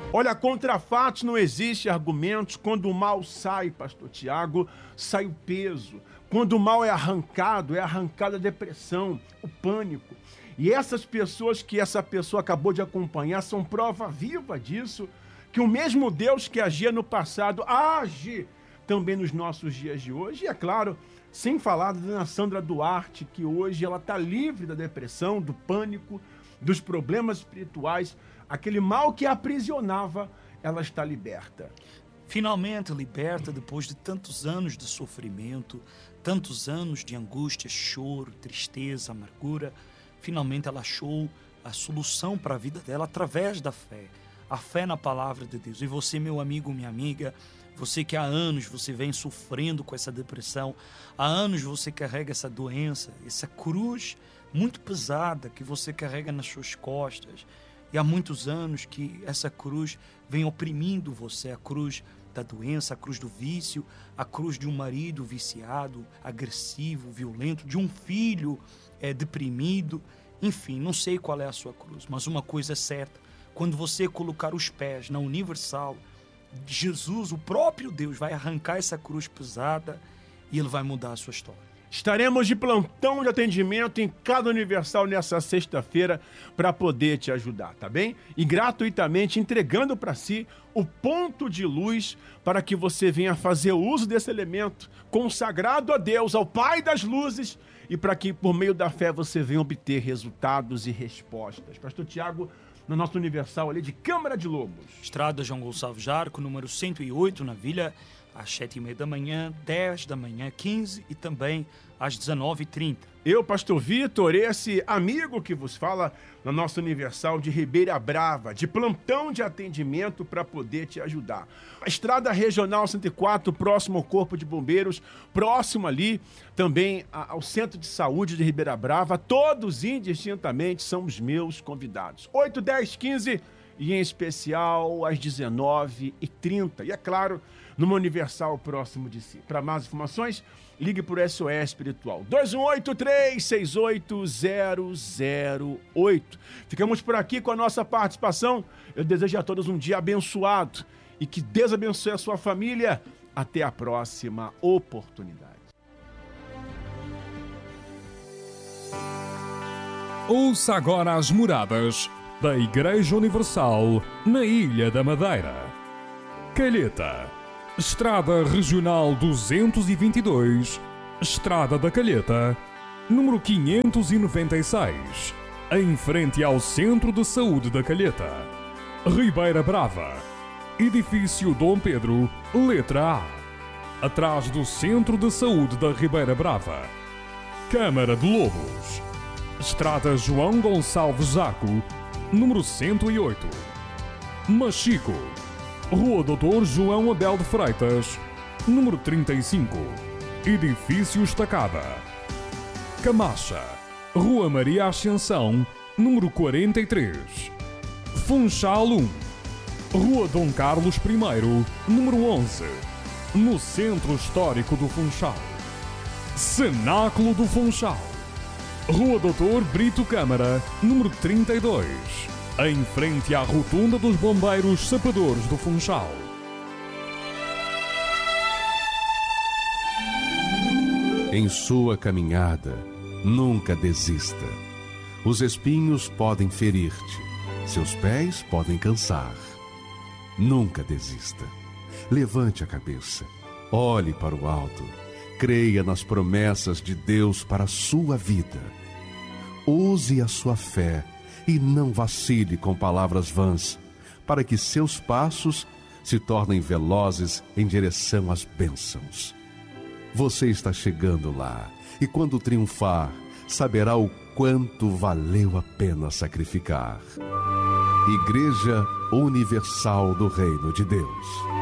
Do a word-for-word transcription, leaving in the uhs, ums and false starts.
Olha, contra fatos não existe argumentos. Quando o mal sai, pastor Tiago, sai o peso. Quando o mal é arrancado, é arrancada a depressão, o pânico. E essas pessoas que essa pessoa acabou de acompanhar são prova viva disso, que o mesmo Deus que agia no passado age também nos nossos dias de hoje. E é claro, sem falar da dona Sandra Duarte, que hoje ela está livre da depressão, do pânico, dos problemas espirituais. Aquele mal que a aprisionava, ela está liberta. Finalmente liberta depois de tantos anos de sofrimento, tantos anos de angústia, choro, tristeza, amargura. Finalmente ela achou a solução para a vida dela através da fé. A fé na palavra de Deus. E você, meu amigo, minha amiga, você que há anos você vem sofrendo com essa depressão, há anos você carrega essa doença, essa cruz muito pesada que você carrega nas suas costas. E há muitos anos que essa cruz vem oprimindo você, a cruz da doença, a cruz do vício, a cruz de um marido viciado, agressivo, violento, de um filho é, deprimido. Enfim, não sei qual é a sua cruz, mas uma coisa é certa: quando você colocar os pés na Universal, Jesus, o próprio Deus, vai arrancar essa cruz pesada e Ele vai mudar a sua história. Estaremos de plantão de atendimento em cada Universal nessa sexta-feira para poder te ajudar, tá bem? E gratuitamente entregando para si o ponto de luz para que você venha fazer uso desse elemento consagrado a Deus, ao Pai das luzes, e para que por meio da fé você venha obter resultados e respostas. Pastor Tiago, no nosso Universal ali de Câmara de Lobos. Estrada João Gonçalves Jarco, número cento e oito, na Vila, às sete e meia da manhã, dez da manhã, quinze e também às dezenove e trinta. Eu, pastor Vitor, esse amigo que vos fala na nossa Universal de Ribeira Brava, de plantão de atendimento para poder te ajudar. A Estrada Regional cento e quatro, próximo ao Corpo de Bombeiros, próximo ali também ao Centro de Saúde de Ribeira Brava, todos indistintamente são os meus convidados. oito, dez, quinze e em especial às dezenove e trinta. E é claro, numa Universal próximo de si. Para mais informações, ligue por S O S Espiritual dois um oito, três seis oito, zero zero oito. Ficamos por aqui com a nossa participação. Eu desejo a todos um dia abençoado e que Deus abençoe a sua família. Até a próxima oportunidade. Ouça agora as moradas da Igreja Universal na Ilha da Madeira. Calheta, Estrada Regional duzentos e vinte e dois, Estrada da Calheta, número quinhentos e noventa e seis, em frente ao Centro de Saúde da Calheta. Ribeira Brava, Edifício Dom Pedro, letra A, atrás do Centro de Saúde da Ribeira Brava. Câmara de Lobos, Estrada João Gonçalves Zaco, número cento e oito. Machico, Rua doutor João Abel de Freitas, número trinta e cinco, Edifício Estacada. Camacha, Rua Maria Ascensão, número quarenta e três. Funchal um, Rua Dom Carlos primeiro, número onze, no Centro Histórico do Funchal. Cenáculo do Funchal, Rua doutor Brito Câmara, número trinta e dois, em frente à Rotunda dos Bombeiros Sapadores do Funchal. Em sua caminhada, nunca desista. Os espinhos podem ferir-te, seus pés podem cansar. Nunca desista. Levante a cabeça, olhe para o alto, creia nas promessas de Deus para a sua vida. Use a sua fé e não vacile com palavras vãs, para que seus passos se tornem velozes em direção às bênçãos. Você está chegando lá, e quando triunfar, saberá o quanto valeu a pena sacrificar. Igreja Universal do Reino de Deus.